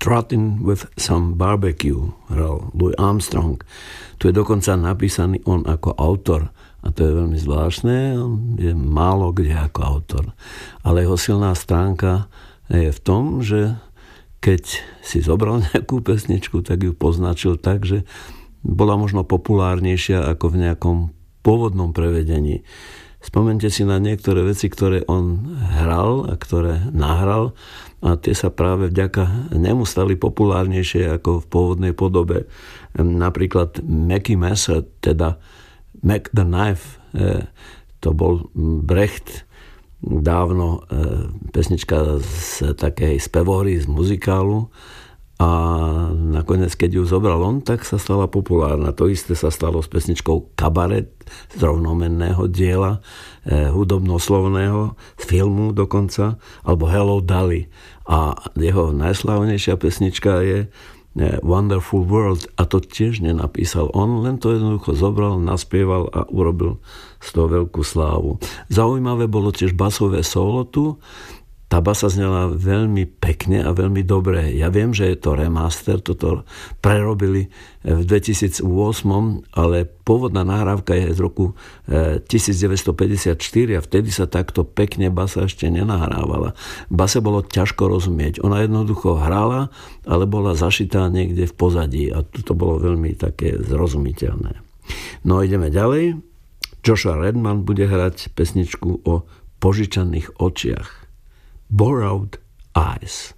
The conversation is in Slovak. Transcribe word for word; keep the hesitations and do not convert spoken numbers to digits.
Trotting with some barbecue hral Louis Armstrong. Tu je dokonca napísaný on ako autor a to je veľmi zvláštne, on je málo kde ako autor. Ale jeho silná stránka je v tom, že keď si zobral nejakú pesničku, tak ju poznačil tak, že bola možno populárnejšia ako v nejakom pôvodnom prevedení. Spomente si na niektoré veci, ktoré on hral a ktoré nahral a tie sa práve vďaka nemu stali populárnejšie ako v pôvodnej podobe. Napríklad Mackie Messer, teda Mac the Knife, to bol Brecht, dávno pesnička z takej spevohry, z muzikálu a nakoniec, keď ju zobral on, tak sa stala populárna. To isté sa stalo s pesničkou Kabaret z rovnomenného diela, eh, hudobnoslovného, z filmu dokonca, alebo Hello Dolly. A jeho najslávnejšia pesnička je eh, Wonderful World a to tiež nenapísal on, len to jednoducho zobral, naspieval a urobil z toho veľkú slávu. Zaujímavé bolo tiež basové solo tu. Tá basa znela veľmi pekne a veľmi dobre. Ja viem, že je to remaster, toto prerobili v dvetisícosem, ale pôvodná nahrávka je z roku devätnásťstopäťdesiatštyri a vtedy sa takto pekne basa ešte nenahrávala. Base bolo ťažko rozumieť. Ona jednoducho hrala, ale bola zašitá niekde v pozadí a to bolo veľmi také zrozumiteľné. No ideme ďalej. Joshua Redman bude hrať pesničku o požičaných očiach. Borrowed Eyes.